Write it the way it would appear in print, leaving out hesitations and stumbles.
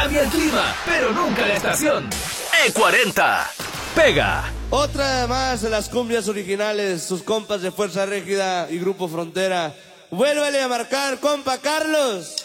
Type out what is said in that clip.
Cambia el clima, pero nunca la estación. E40. Pega. Otra más de las cumbias originales, sus compas de Fuerza Régida y Grupo Frontera. Vuélvele a marcar, compa Carlos.